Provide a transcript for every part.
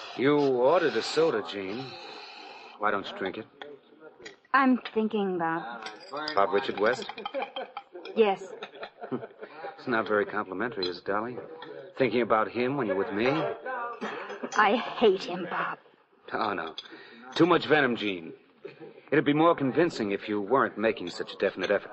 You ordered a soda, Jean. Why don't you drink it? I'm thinking, Bob. About Richard West? Yes. It's not very complimentary, is it, Dolly? Thinking about him when you're with me? I hate him, Bob. Oh, no. Too much venom, Jean. It'd be more convincing if you weren't making such a definite effort.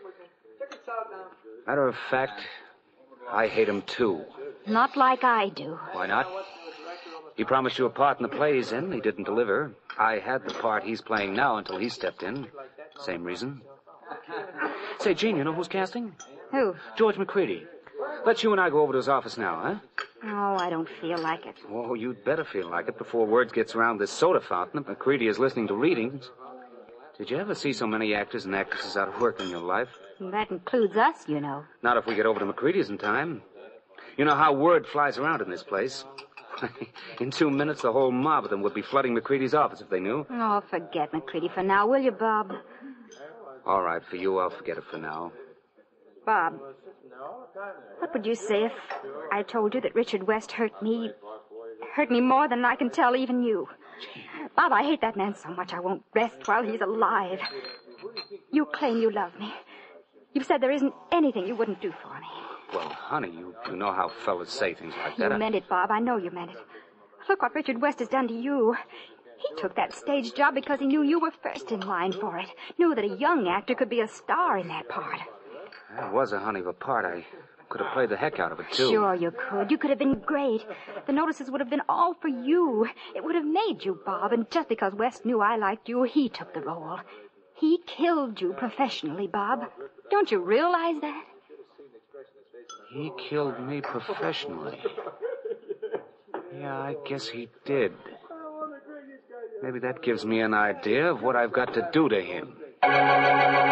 Matter of fact, I hate him, too. Not like I do. Why not? He promised you a part in the play he's in. He didn't deliver. I had the part he's playing now until he stepped in. Same reason. Say, Jean, you know who's casting? Who? George McCready. Let's you and I go over to his office now, huh? Oh, I don't feel like it. Oh, you'd better feel like it before word gets around this soda fountain that McCready is listening to readings. Did you ever see so many actors and actresses out of work in your life? That includes us, you know. Not if we get over to McCready's in time. You know how word flies around in this place. In 2 minutes, the whole mob of them would be flooding McCready's office if they knew. Oh, forget McCready for now, will you, Bob? All right, for you, I'll forget it for now. Bob, what would you say if I told you that Richard West hurt me more than I can tell even you? Bob, I hate that man so much I won't rest while he's alive. You claim you love me. You've said there isn't anything you wouldn't do for me. Well, honey, you know how fellas say things like that. You meant it, Bob. I know you meant it. Look what Richard West has done to you. He took that stage job because he knew you were first in line for it. Knew that a young actor could be a star in that part. That was a honey of a part. I could have played the heck out of it, too. Sure you could. You could have been great. The notices would have been all for you. It would have made you, Bob. And just because West knew I liked you, he took the role. He killed you professionally, Bob. Don't you realize that? He killed me professionally. Yeah, I guess he did. Maybe that gives me an idea of what I've got to do to him.